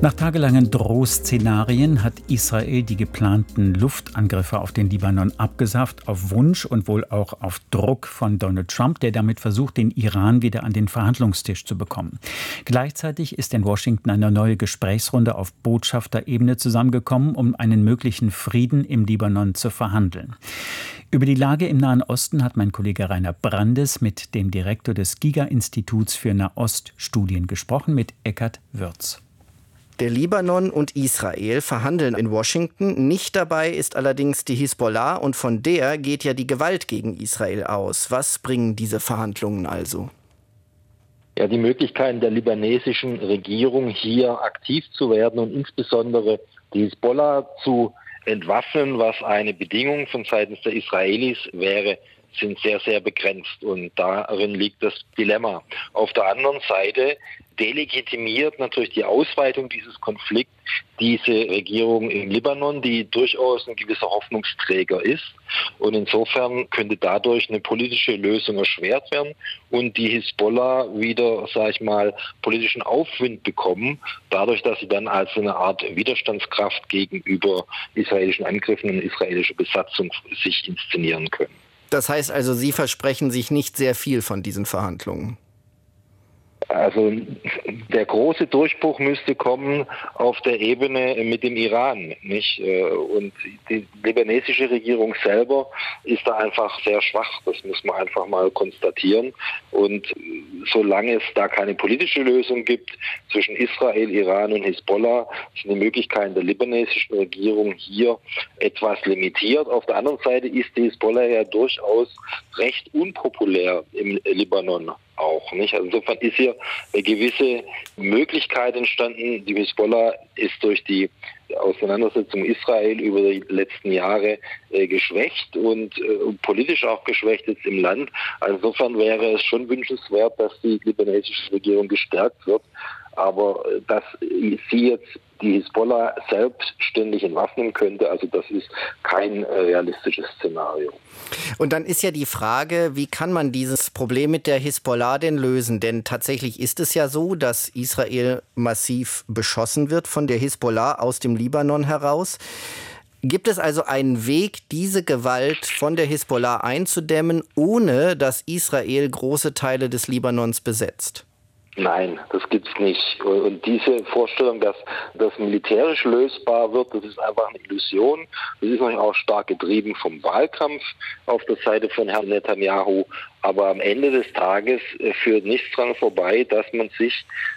Nach tagelangen Drohszenarien hat Israel die geplanten Luftangriffe auf den Libanon abgesagt, auf Wunsch und wohl auch auf Druck von Donald Trump, der damit versucht, den Iran wieder an den Verhandlungstisch zu bekommen. Gleichzeitig ist in Washington eine neue Gesprächsrunde auf Botschafterebene zusammengekommen, um einen möglichen Frieden im Libanon zu verhandeln. Über die Lage im Nahen Osten hat mein Kollege Rainer Brandes mit dem Direktor des Giga-Instituts für Nahoststudien gesprochen, mit Eckhard Würz. Der Libanon und Israel verhandeln in Washington. Nicht dabei ist allerdings die Hisbollah und von der geht ja die Gewalt gegen Israel aus. Was bringen diese Verhandlungen also? Ja, die Möglichkeiten der libanesischen Regierung, hier aktiv zu werden und insbesondere die Hisbollah zu entwaffnen, was eine Bedingung von seitens der Israelis wäre, sind sehr, sehr begrenzt. Und darin liegt das Dilemma. Auf der anderen Seite delegitimiert natürlich die Ausweitung dieses Konflikts diese Regierung im Libanon, die durchaus ein gewisser Hoffnungsträger ist. Und insofern könnte dadurch eine politische Lösung erschwert werden und die Hisbollah wieder, sage ich mal, politischen Aufwind bekommen, dadurch, dass sie dann als eine Art Widerstandskraft gegenüber israelischen Angriffen und israelischer Besatzung sich inszenieren können. Das heißt also, Sie versprechen sich nicht sehr viel von diesen Verhandlungen? Also der große Durchbruch müsste kommen auf der Ebene mit dem Iran, nicht? Und die libanesische Regierung selber ist da einfach sehr schwach. Das muss man einfach mal konstatieren. Und solange es da keine politische Lösung gibt zwischen Israel, Iran und Hisbollah, sind die Möglichkeiten der libanesischen Regierung hier etwas limitiert. Auf der anderen Seite ist die Hisbollah ja durchaus recht unpopulär im Libanon auch, nicht? Also insofern ist hier eine gewisse Möglichkeit entstanden. Die Hisbollah ist durch die Auseinandersetzung Israel über die letzten Jahre geschwächt und politisch auch geschwächt jetzt im Land. Also insofern wäre es schon wünschenswert, dass die libanesische Regierung gestärkt wird. Aber dass sie jetzt die Hisbollah selbstständig entwaffnen könnte, also das ist kein realistisches Szenario. Und dann ist ja die Frage, wie kann man dieses Problem mit der Hisbollah denn lösen? Denn tatsächlich ist es ja so, dass Israel massiv beschossen wird von der Hisbollah aus dem Libanon heraus. Gibt es also einen Weg, diese Gewalt von der Hisbollah einzudämmen, ohne dass Israel große Teile des Libanons besetzt? Nein, das gibt's nicht. Und diese Vorstellung, dass das militärisch lösbar wird, das ist einfach eine Illusion. Das ist natürlich auch stark getrieben vom Wahlkampf auf der Seite von Herrn Netanyahu. Aber am Ende des Tages führt nichts dran vorbei, dass man sich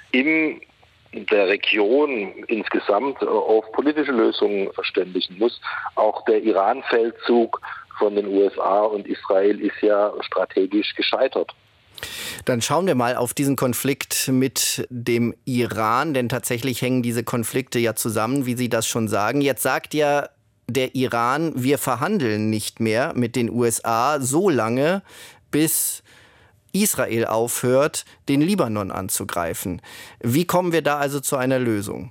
in der Region insgesamt auf politische Lösungen verständigen muss. Auch der Iran-Feldzug von den USA und Israel ist ja strategisch gescheitert. Dann schauen wir mal auf diesen Konflikt mit dem Iran, denn tatsächlich hängen diese Konflikte ja zusammen, wie Sie das schon sagen. Jetzt sagt ja der Iran, wir verhandeln nicht mehr mit den USA so lange, bis Israel aufhört, den Libanon anzugreifen. Wie kommen wir da also zu einer Lösung?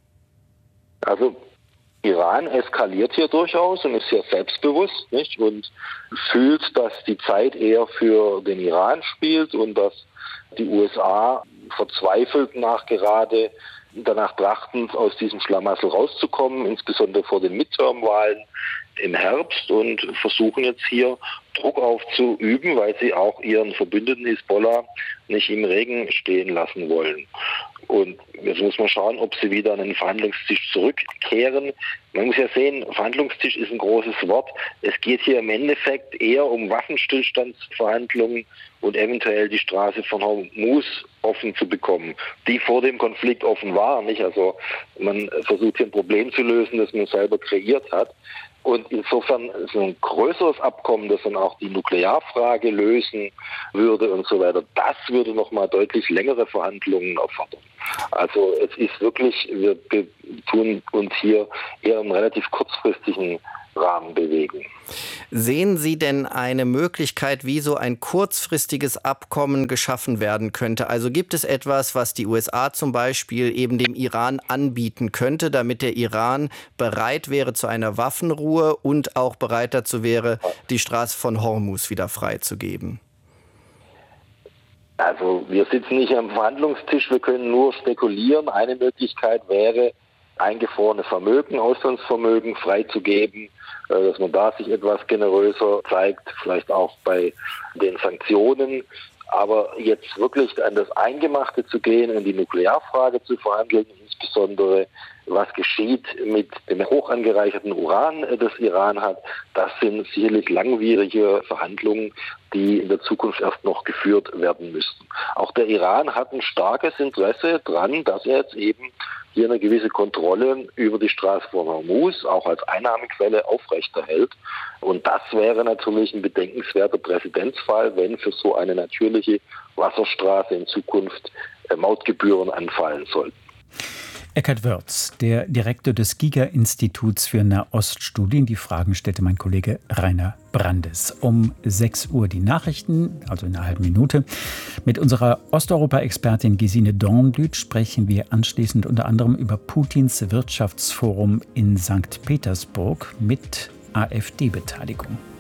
Also Iran eskaliert hier durchaus und ist sehr selbstbewusst, nicht? Und fühlt, dass die Zeit eher für den Iran spielt und dass die USA verzweifelt nachgerade danach trachten, aus diesem Schlamassel rauszukommen, insbesondere vor den Midterm-Wahlen im Herbst, und versuchen jetzt hier Druck aufzuüben, weil sie auch ihren Verbündeten Hisbollah nicht im Regen stehen lassen wollen. Und jetzt muss man schauen, ob sie wieder an den Verhandlungstisch zurückkehren. Man muss ja sehen, Verhandlungstisch ist ein großes Wort. Es geht hier im Endeffekt eher um Waffenstillstandsverhandlungen und eventuell die Straße von Hormuz offen zu bekommen, die vor dem Konflikt offen war, nicht? Also man versucht hier ein Problem zu lösen, das man selber kreiert hat. Und insofern so ein größeres Abkommen, das dann auch die Nuklearfrage lösen würde und so weiter, das würde nochmal deutlich längere Verhandlungen erfordern. Also es ist wirklich, wir tun uns hier eher im relativ kurzfristigen Rahmen bewegen. Sehen Sie denn eine Möglichkeit, wie so ein kurzfristiges Abkommen geschaffen werden könnte? Also gibt es etwas, was die USA zum Beispiel eben dem Iran anbieten könnte, damit der Iran bereit wäre zu einer Waffenruhe und auch bereit dazu wäre, die Straße von Hormuz wieder freizugeben? Also wir sitzen nicht am Verhandlungstisch, wir können nur spekulieren. Eine Möglichkeit wäre, eingefrorene Vermögen, Auslandsvermögen freizugeben, dass man da sich etwas generöser zeigt, vielleicht auch bei den Sanktionen. Aber jetzt wirklich an das Eingemachte zu gehen, in die Nuklearfrage zu verhandeln, insbesondere was geschieht mit dem hoch angereicherten Uran, das Iran hat, das sind sicherlich langwierige Verhandlungen, die in der Zukunft erst noch geführt werden müssten. Auch der Iran hat ein starkes Interesse daran, dass er jetzt eben hier eine gewisse Kontrolle über die Straße von Hormuz auch als Einnahmequelle aufrechterhält. Und das wäre natürlich ein bedenkenswerter Präzedenzfall, wenn für so eine natürliche Wasserstraße in Zukunft Mautgebühren anfallen sollten. Eckhard Wörz, der Direktor des Giga-Instituts für Nahoststudien. Die Fragen stellte mein Kollege Rainer Brandes. Um 6 Uhr die Nachrichten, also in einer halben Minute. Mit unserer Osteuropa-Expertin Gesine Dornblüt sprechen wir anschließend unter anderem über Putins Wirtschaftsforum in St. Petersburg mit AfD-Beteiligung.